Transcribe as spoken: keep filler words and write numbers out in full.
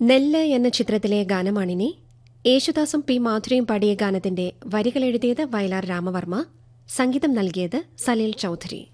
നെല്ല് എന്ന ചിത്രത്തിലെ ഗാനമാണിനി. യേശുദാസും പി മാധുരിയും പാടിയ ഗാനത്തിന്റെ വരികളെഴുതിയത് വയലാർ രാമവർമ്മ, സംഗീതം നൽകിയത് സലീൽ ചൌധരി.